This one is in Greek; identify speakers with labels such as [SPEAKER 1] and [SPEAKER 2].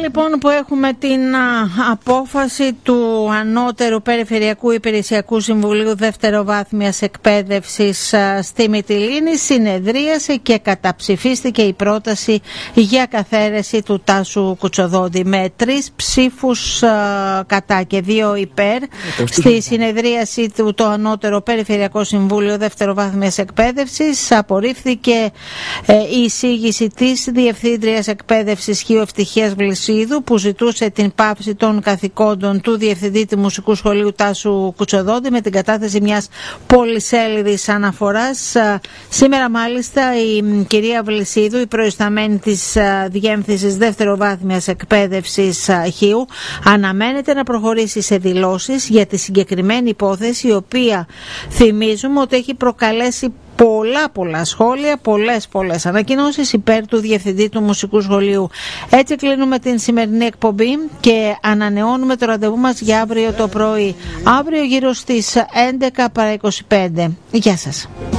[SPEAKER 1] λοιπόν που έχουμε την απόφαση του Ανώτερου Περιφερειακού Υπηρεσιακού Συμβουλίου Δευτεροβάθμιας Εκπαίδευσης στη Μυτιλήνη, συνεδρίασε και καταψηφίστηκε η πρόταση για καθαίρεση του Τάσου Κουτσοδόντη με 3 ψήφους κατά και 2 υπέρ. Στη συνεδρίαση του το Ανώτερο Περιφερειακό Συμβούλιο Δευτεροβάθμιας Εκπαίδευσης απορρίφθηκε η εισήγηση της Διευθύντριας Εκπαίδευσης Χ.Ο. Ευτυχίας Βλησίδου, που ζητούσε την πάυση των καθηκόντων του Διευθυντή του Μουσικού Σχολείου Τάσου Κουτσοδόντη με την κατάθεση μιας πολυσέλιδης αναφοράς. Σήμερα μάλιστα η κυρία Βλησίδου, η προϊσταμένη της Διεύθυνσης Δευτεροβάθμιας Εκπαίδευσης Χίου, αναμένεται να προχωρήσει σε δηλώσεις για τη συγκεκριμένη υπόθεση, η οποία θυμίζουμε ότι έχει προκαλέσει πολλά σχόλια, πολλές ανακοινώσεις υπέρ του Διευθυντή του Μουσικού Σχολείου. Έτσι κλείνουμε την σημερινή εκπομπή και ανανεώνουμε το ραντεβού μας για αύριο το πρωί. Αύριο γύρω στις 11 παρά 25. Γεια σας.